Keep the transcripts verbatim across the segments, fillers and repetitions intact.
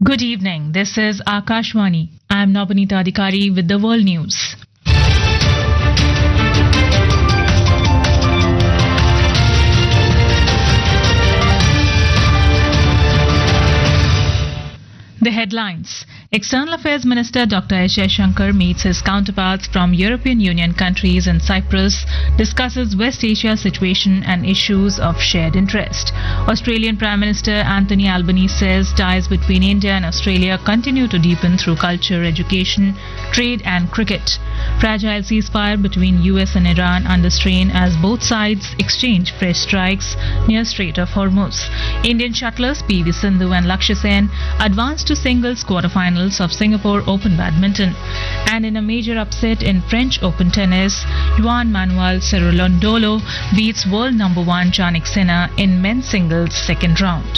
Good evening. This is Akashvani. I am Nabanita Adhikari with the World News. The headlines. External Affairs Minister Doctor S. Jaishankar meets his counterparts from European Union countries in Cyprus, discusses West Asia situation and issues of shared interest. Australian Prime Minister Anthony Albanese says ties between India and Australia continue to deepen through culture, education, trade and cricket. Fragile ceasefire between U S and Iran under strain as both sides exchange fresh strikes near Strait of Hormuz. Indian shuttlers P V Sindhu and Lakshya Sen advanced to singles quarterfinals of Singapore Open Badminton. And in a major upset in French Open tennis, Juan Manuel Cerundolo beats world number one Jannik Sinner in men's singles second round.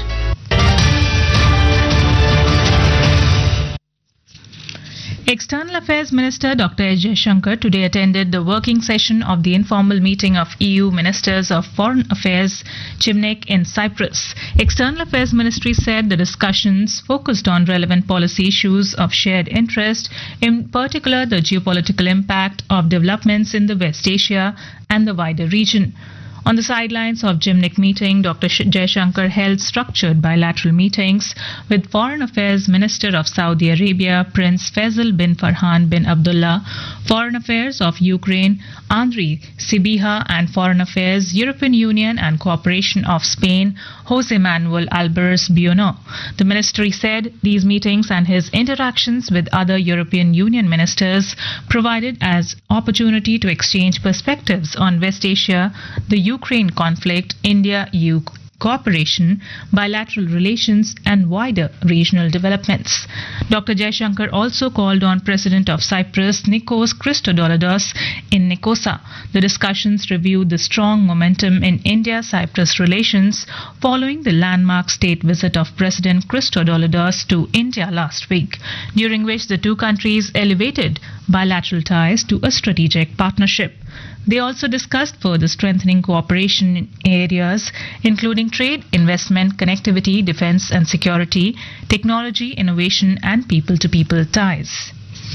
External Affairs Minister Doctor S. Jaishankar today attended the working session of the informal meeting of E U Ministers of Foreign Affairs Chimney in Cyprus. External Affairs Ministry said the discussions focused on relevant policy issues of shared interest, in particular the geopolitical impact of developments in the West Asia and the wider region. On the sidelines of Gymnich meeting, Doctor Jaishankar held structured bilateral meetings with Foreign Affairs Minister of Saudi Arabia, Prince Faisal bin Farhan bin Abdullah, Foreign Affairs of Ukraine, Andriy Sybiha, and Foreign Affairs, European Union and Cooperation of Spain, Jose Manuel Albers Buono. The ministry said these meetings and his interactions with other European Union ministers provided as opportunity to exchange perspectives on West Asia, the Ukraine conflict, India-E U cooperation, bilateral relations and wider regional developments. Doctor Jaishankar also called on President of Cyprus, Nikos Christodoulides, in Nicosia. The discussions reviewed the strong momentum in India-Cyprus relations following the landmark state visit of President Christodoulides to India last week, during which the two countries elevated bilateral ties to a strategic partnership. They also discussed further strengthening cooperation in areas including trade, investment, connectivity, defense and security, technology, innovation and people-to-people ties.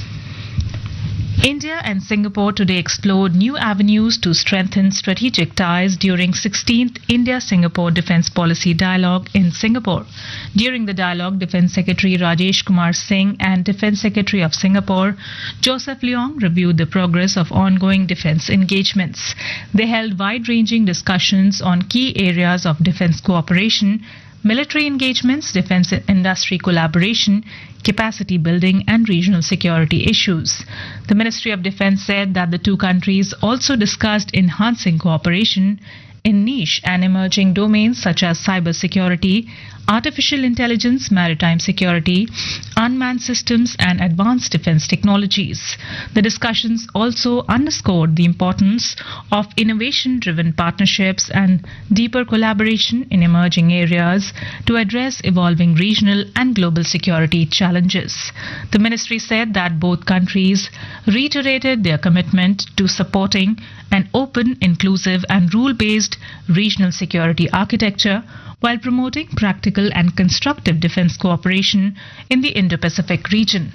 India and Singapore today explored new avenues to strengthen strategic ties during sixteenth India-Singapore Defence Policy Dialogue in Singapore. During the dialogue, Defence Secretary Rajesh Kumar Singh and Defence Secretary of Singapore, Joseph Leong, reviewed the progress of ongoing defence engagements. They held wide-ranging discussions on key areas of defence cooperation, military engagements, defence industry collaboration, capacity building and regional security issues. The Ministry of Defence said that the two countries also discussed enhancing cooperation in niche and emerging domains such as cyber security, artificial intelligence, maritime security, unmanned systems and advanced defense technologies. The discussions also underscored the importance of innovation-driven partnerships and deeper collaboration in emerging areas to address evolving regional and global security challenges. The ministry said that both countries reiterated their commitment to supporting an open, inclusive and rule-based regional security architecture while promoting practical and constructive defence cooperation in the Indo-Pacific region.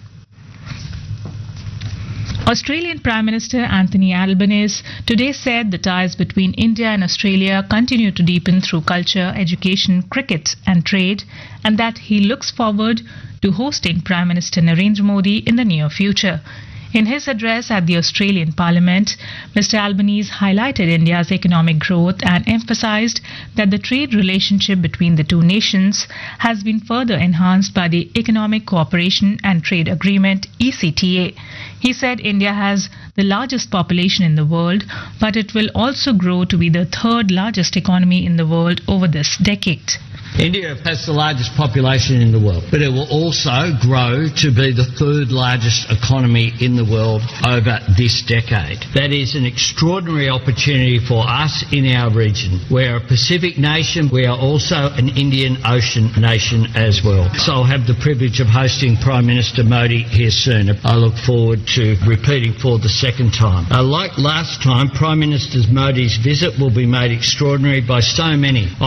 Australian Prime Minister Anthony Albanese today said the ties between India and Australia continue to deepen through culture, education, cricket and trade, and that he looks forward to hosting Prime Minister Narendra Modi in the near future. In his address at the Australian Parliament, Mister Albanese highlighted India's economic growth and emphasised that the trade relationship between the two nations has been further enhanced by the Economic Cooperation and Trade Agreement E C T A. He said India has the largest population in the world, but it will also grow to be the third largest economy in the world over this decade. India has the largest population in the world, but it will also grow to be the third largest economy in the world over this decade. That is an extraordinary opportunity for us in our region. We're a Pacific nation. We are also an Indian Ocean nation as well. So I'll have the privilege of hosting Prime Minister Modi here soon. I look forward to repeating for the second time. Uh, like last time, Prime Minister Modi's visit will be made extraordinary by so many.